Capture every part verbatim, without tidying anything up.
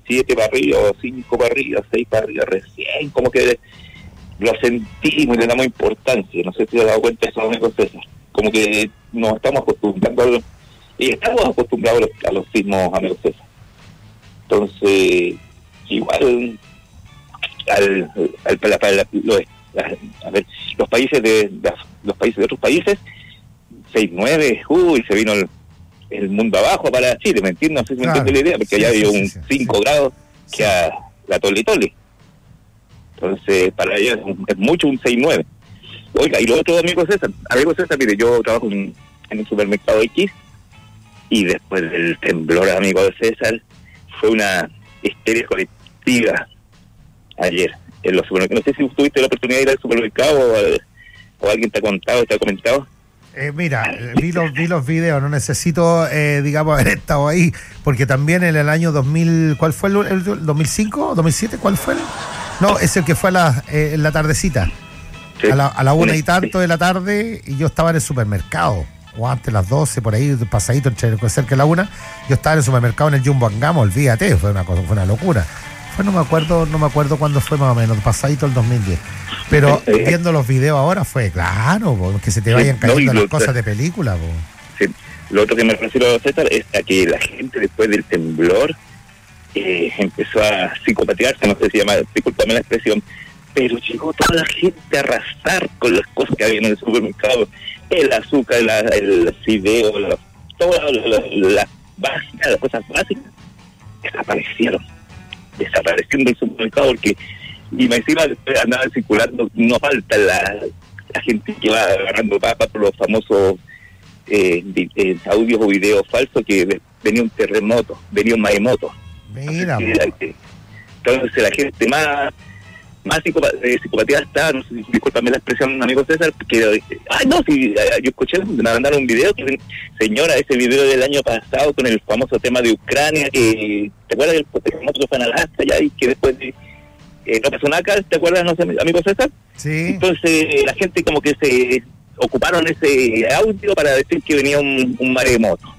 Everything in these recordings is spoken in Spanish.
siete para arriba, o cinco para arriba, seis para arriba, recién como que lo sentimos y le damos importancia. No sé si te has dado cuenta de eso, amigo César. Como que nos estamos acostumbrando a los, y estamos acostumbrados a los, a los sismos, amigo César. Entonces, igual al, al, para, para la, los, a ver, los países de, de los países de otros países, seis nueve, uy, se vino el, el mundo abajo para Chile, ¿me entiendes? No sé si me claro. entiende la idea, porque sí, allá sí, había sí, un sí, cinco sí. grados que a la tole tole. Entonces, para allá es, un, es mucho un seis nueve. Oiga, y lo otro, amigo César, amigo César, mire, yo trabajo en, en un supermercado X, y después del temblor, amigo César, fue una histeria colectiva ayer en los supermercados. No sé si tuviste la oportunidad de ir al supermercado o, o alguien te ha contado, te ha comentado. Eh, mira, vi los, vi los videos, no necesito, eh, digamos, haber estado ahí, porque también en el año dos mil, ¿cuál fue el, el dos mil cinco, dos mil siete? ¿Cuál fue el? No, es el que fue a la, eh, en la tardecita, sí. a, la, a la una y tanto de la tarde, y yo estaba en el supermercado, o antes las doce, por ahí, pasadito entre cerca de la una, yo estaba en el supermercado en el Jumbo Angamo, olvídate, fue una cosa, fue una locura. Fue, no me acuerdo, no me acuerdo cuándo fue más o menos, pasadito el dos mil diez. Pero eh, viendo los videos ahora fue claro, po, que se te vayan cayendo no, las cosas de película. Po. Sí. Lo otro que me refiero, César, es a que la gente después del temblor eh, empezó a psicopatearse, no sé si llama, discúlpame la expresión, pero llegó toda la gente a arrasar con las cosas que había en el supermercado, el azúcar, la, el fideo, la, todas las la básicas, las cosas básicas, desaparecieron, desaparecieron del supermercado, porque y me encima andaban circulando, no falta la, la gente que va agarrando papas por los famosos eh, eh, audios o videos falsos que venía un terremoto, venía un maremoto. Mira, entonces, entonces la gente más más eh, psicopatía está, no sé, discúlpame la expresión, amigo César, que ay no, si yo escuché, me mandaron un video, que señora, ese video del año pasado con el famoso tema de Ucrania, que ¿te acuerdas del terremoto que fue en Alaska ya y que después de Eh, no pasó nada acá, ¿te acuerdas, no sé, amigo César? Sí. Entonces la gente como que se ocuparon ese audio para decir que venía un, un maremoto.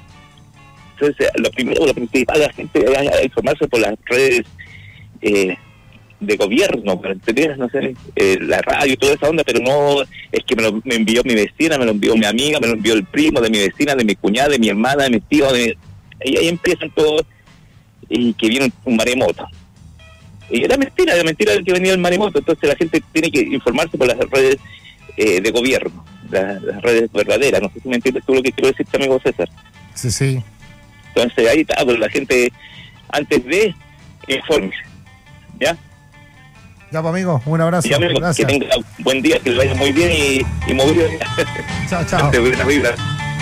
Entonces lo primero, lo principal, la gente a informarse por las redes eh, de gobierno, para entender, no sé, eh, la radio y toda esa onda, pero no, es que me lo me envió mi vecina, me lo envió mi amiga, me lo envió el primo de mi vecina, de mi cuñada, de mi hermana, de mi tío, de, y ahí empiezan todos, y que viene un maremoto. Y era mentira, era mentira que venía el maremoto. Entonces la gente tiene que informarse por las redes eh, de gobierno, las, las redes verdaderas. No sé si me entiendes tú lo que quiero decirte, amigo César. Sí, sí. Entonces ahí está, pues la gente antes de informe, ¿ya? Ya, pues, amigo, un abrazo. Ya, amigo, gracias. que tenga buen día, que le vaya muy bien y, y movido. Chao, chao. Buenas vibras.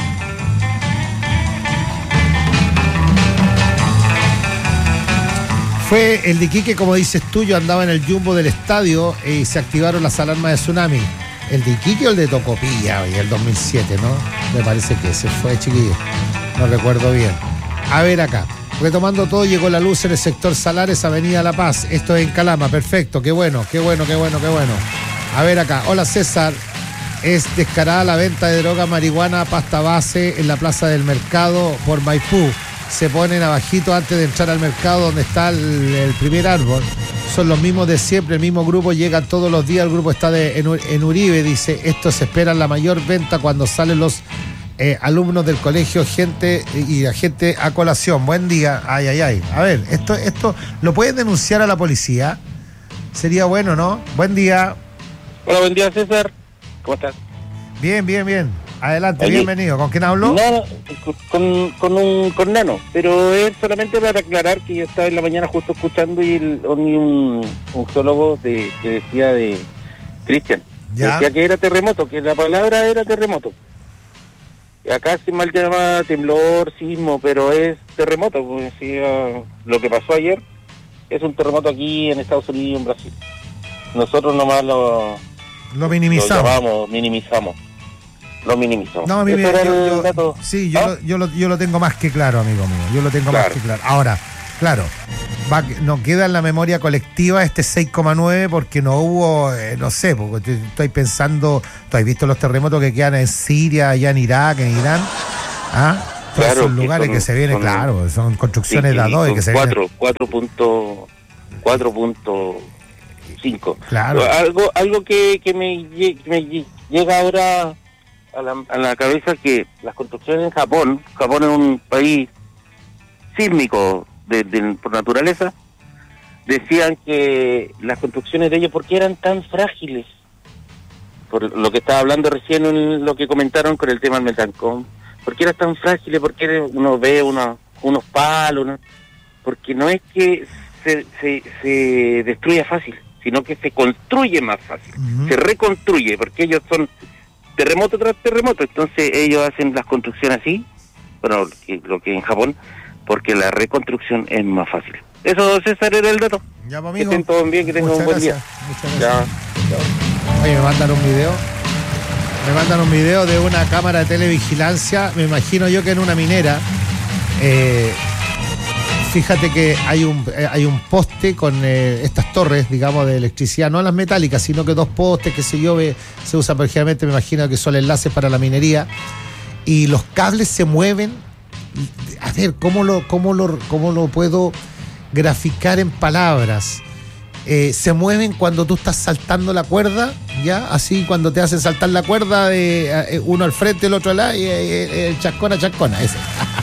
Fue el de Iquique, como dices tú, yo andaba en el jumbo del estadio y se activaron las alarmas de tsunami. ¿El de Iquique o el de Tocopilla? Oye, el dos mil siete, ¿no? Me parece que ese fue, chiquillo. No recuerdo bien. A ver acá. Retomando todo, llegó la luz en el sector Salares, Avenida La Paz. Esto es en Calama, perfecto. Qué bueno, qué bueno, qué bueno, qué bueno. A ver acá. Hola, César. Es descarada la venta de droga, marihuana, pasta base en la Plaza del Mercado por Maipú. Se ponen abajito antes de entrar al mercado donde está el, el primer árbol. Son los mismos de siempre, el mismo grupo, llegan todos los días. El grupo está de, en, en Uribe, dice, esto se espera la mayor venta cuando salen los eh, alumnos del colegio, gente y la gente a colación. Buen día. Ay, ay, ay. A ver, esto, esto lo pueden denunciar a la policía. Sería bueno, ¿no? Buen día. Hola, buen día, César. ¿Cómo estás? Bien, bien, bien. Adelante, Oye, bienvenido. ¿Con quién habló? No, con, con un con Nano, pero es solamente para aclarar que yo estaba en la mañana justo escuchando y el, un, un zoólogo de, que decía de Cristian, decía que era terremoto, que la palabra era terremoto. Acá se mal llama temblor, sismo, pero es terremoto, como decía, lo que pasó ayer es un terremoto aquí en Estados Unidos y en Brasil. Nosotros nomás lo, lo minimizamos. Lo llamamos, minimizamos. Lo minimizó. No, a mí me, yo, yo, sí, yo, ¿Ah? lo, yo, lo, yo lo tengo más que claro, amigo mío. Yo lo tengo claro. más que claro. Ahora, claro, va, nos queda en la memoria colectiva este seis coma nueve porque no hubo, eh, no sé, porque estoy pensando, tú has visto los terremotos que quedan en Siria, allá en Irak, en Irán. ¿Ah? claro, son lugares que, son, que se vienen, son, claro, son construcciones sí, de a dos que se cuatro, vienen. cuatro punto cinco. Claro. Algo, algo que, que me, me llega ahora a la, a la cabeza, que las construcciones en Japón, Japón es un país sísmico de, de, por naturaleza, decían que las construcciones de ellos, ¿por qué eran tan frágiles? Por lo que estaba hablando recién, en lo que comentaron con el tema del Metancón, ¿por qué eran tan frágiles? ¿Por qué uno ve unos, unos palos? ¿no? Porque no es que se, se, se destruya fácil, sino que se construye más fácil, uh-huh. se reconstruye, porque ellos son terremoto tras terremoto, entonces ellos hacen las construcciones así, bueno, lo que, lo que en Japón, porque la reconstrucción es más fácil. Eso, César, era el dato. Ya, pues, amigo. Que estén todos bien, que tengan un buen gracias. día. Muchas gracias. Ya. Oye, me mandan un video. Me mandan un video de una cámara de televigilancia, me imagino yo que en una minera. Eh, fíjate que hay un eh, hay un poste con eh, estas torres, digamos, de electricidad, no las metálicas, sino que dos postes, que se yo, ve, se usan originalmente, me imagino que son enlaces para la minería, y los cables se mueven. A ver, ¿cómo lo, cómo lo, cómo lo puedo graficar en palabras? Eh, se mueven cuando tú estás saltando la cuerda, ¿ya? Así cuando te hacen saltar la cuerda de eh, uno al frente, el otro al lado, y eh, eh, chascona, chascona, ese.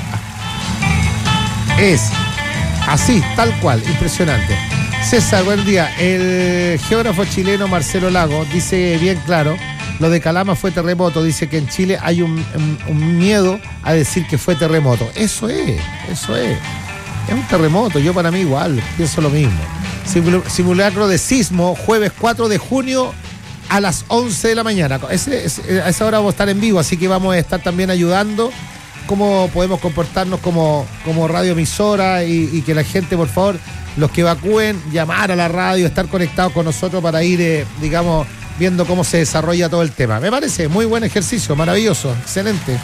Es así, tal cual, impresionante. César, buen día. El geógrafo chileno Marcelo Lago dice bien claro, lo de Calama fue terremoto, dice que en Chile hay un, un, un miedo a decir que fue terremoto. Eso es, eso es. Es un terremoto, yo para mí igual, pienso lo mismo. Simulacro de sismo, jueves cuatro de junio a las once de la mañana. Ese, ese, a esa hora vamos a estar en vivo, así que vamos a estar también ayudando cómo podemos comportarnos como, como radioemisora y, y que la gente, por favor, los que evacúen, llamar a la radio, estar conectados con nosotros para ir, eh, digamos, viendo cómo se desarrolla todo el tema. Me parece muy buen ejercicio, maravilloso, excelente.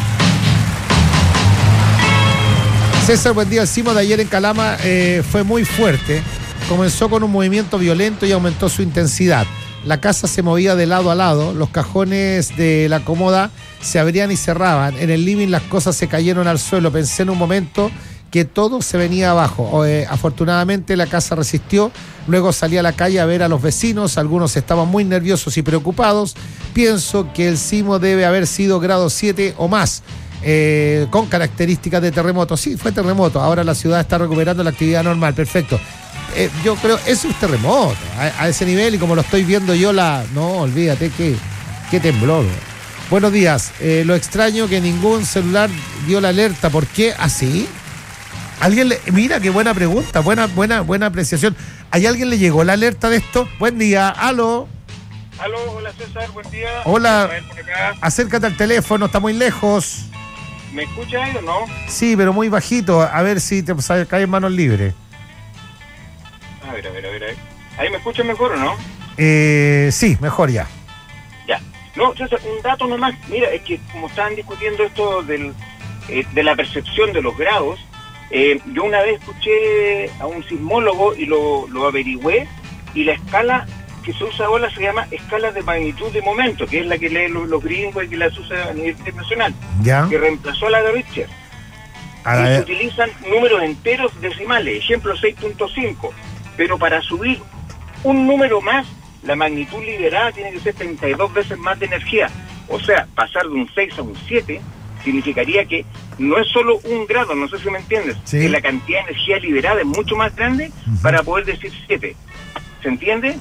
César, buen día. El sismo de ayer en Calama eh, fue muy fuerte. Comenzó con un movimiento violento y aumentó su intensidad. La casa se movía de lado a lado, los cajones de la cómoda se abrían y cerraban. En el living las cosas se cayeron al suelo. Pensé en un momento que todo se venía abajo. Eh, afortunadamente la casa resistió. Luego salí a la calle a ver a los vecinos. Algunos estaban muy nerviosos y preocupados. Pienso que el sismo debe haber sido grado siete o más. Eh, con características de terremoto. Sí, fue terremoto. Ahora la ciudad está recuperando la actividad normal. Perfecto. Eh, yo creo, eso es terremoto. A, a ese nivel, y como lo estoy viendo yo, la. No, olvídate que, que temblor. Buenos días. Eh, lo extraño que ningún celular dio la alerta. ¿Por qué así? ¿Alguien le, mira, qué buena pregunta, buena, buena, buena apreciación. ¿Hay alguien le llegó la alerta de esto? Buen día, aló. Aló, hola César, buen día. Hola, acércate al teléfono, está muy lejos. ¿Me escuchas ahí o no? Sí, pero muy bajito, a ver si te caes en manos libres. A ver, a ver, a ver, a ver. ¿Ahí me escuchas mejor o no? Eh, sí, mejor ya. Ya. No, César, un dato nomás. Mira, es que como estaban discutiendo esto del, eh, de la percepción de los grados, eh, yo una vez escuché a un sismólogo y lo, lo averigüé, y la escala que se usa ahora se llama escala de magnitud de momento, que es la que leen los, los gringos y que las usa a nivel internacional, ¿ya? Que reemplazó a la de Richter. A y se utilizan números enteros decimales, ejemplo seis punto cinco, pero para subir un número más, la magnitud liberada tiene que ser treinta y dos veces más de energía. O sea, pasar de un seis a un siete significaría que no es solo un grado, no sé si me entiendes, sí, que la cantidad de energía liberada es mucho más grande, uh-huh, para poder decir siete. ¿Se entiende?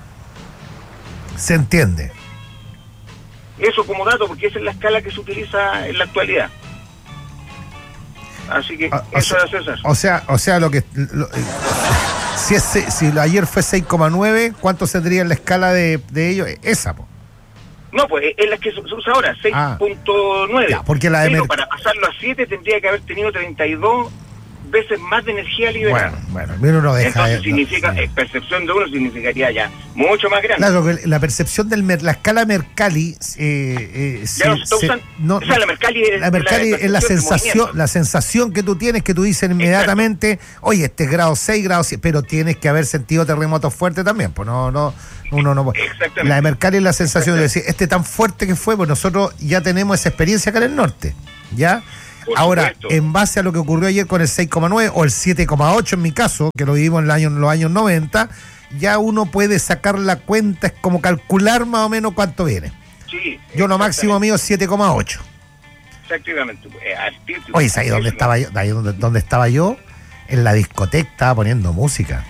Se entiende. Eso como dato, porque esa es la escala que se utiliza en la actualidad. Así que o, eso o es César. O sea, o sea, lo que lo, si es si ayer fue seis coma nueve, ¿cuánto tendría en la escala de, de ellos? Esa, po. No, pues es la que se usa ahora, seis punto nueve. Ah, porque la de pero mer- para pasarlo a siete tendría que haber tenido treinta y dos veces más de energía liberada. Bueno, bueno, uno deja. Entonces eh, significa, no, sí, percepción de uno significaría ya mucho más grande. Claro, que la percepción de la escala Mercalli, eh, eh, ya no se está usando. No, o sea, la Mercalli es la, Mercalli la, es la sensación, la sensación que tú tienes, que tú dices inmediatamente, exacto, oye, este es grado seis, grado siete, pero tienes que haber sentido terremotos fuertes también, pues no, no, uno no. Exactamente. La de Mercalli es la sensación de decir, este tan fuerte que fue, pues nosotros ya tenemos esa experiencia acá en el norte, ¿ya? Por Ahora, supuesto. En base a lo que ocurrió ayer con el seis coma nueve o el siete coma ocho en mi caso, que lo vivimos en, el año, en los años noventa, ya uno puede sacar la cuenta, es como calcular más o menos cuánto viene. Sí. Yo lo máximo mío es siete coma ocho. Exactamente. Oye, ¿sabes dónde estaba yo? ¿Ahí dónde, dónde estaba yo? En la discoteca estaba poniendo música.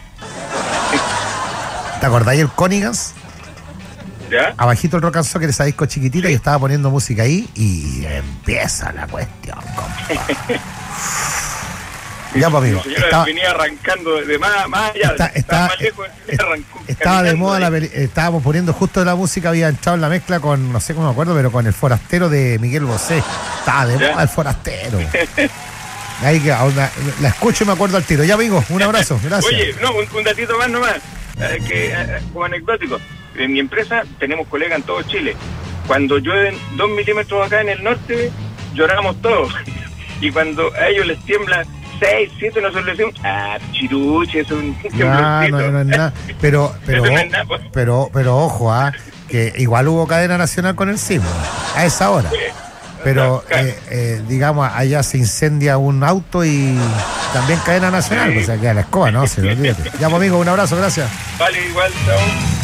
¿Te acordáis el Conigans? ¿Ya? Abajito el Rock and Soccer, esa disco chiquitita, sí. Yo estaba poniendo música ahí y empieza la cuestión, compa. Ya, pues, amigo. La señora estaba, venía arrancando de más, más allá, está, estaba, más lejos, arrancó, estaba de moda, la, estábamos poniendo justo la música, había entrado en la mezcla con, no sé cómo me acuerdo, pero con El Forastero de Miguel Bosé. Estaba de ¿Ya? moda El Forastero. Ahí que la, la escucho y me acuerdo al tiro. Ya, amigo, un abrazo, gracias. Oye, no, un, un datito más nomás, eh, que eh, como anecdótico. En mi empresa tenemos colegas en todo Chile. Cuando llueven dos milímetros acá en el norte, lloramos todos. Y cuando a ellos les tiembla seis, siete, nosotros les decimos, ah, chiruche, es un temblorcito. No, no, no es nada. Pero, pero, no es nada, pues. pero, pero ojo, ah, que igual hubo cadena nacional con el sismo, a esa hora. Pero, eh, eh, digamos, allá se incendia un auto y también cadena nacional, sí. Pues se queda la escoba, ¿no? Se lo olvídate. Ya, pues, amigo, un abrazo, gracias. Vale, igual, chao.